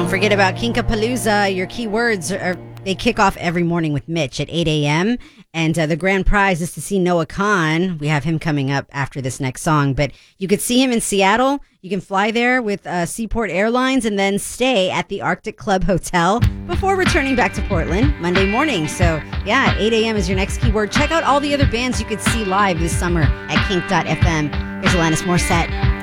Don't forget about Kinkapalooza. Your keywords they kick off every morning with Mitch at 8 a.m. And the grand prize is to see Noah Khan. We have him coming up after this next song. But you could see him in Seattle. You can fly there with Seaport Airlines and then stay at the Arctic Club Hotel before returning back to Portland Monday morning. So, yeah, 8 a.m. is your next keyword. Check out all the other bands you could see live this summer at kink.fm. Here's Alanis Morissette.